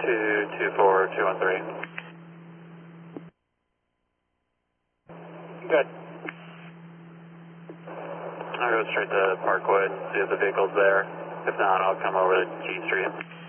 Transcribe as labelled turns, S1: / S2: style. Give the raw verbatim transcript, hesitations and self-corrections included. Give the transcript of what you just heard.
S1: two two four two one three.
S2: Good.
S1: I'll go straight to Parkwood, see if the vehicle's there. If not, I'll come over to G Street.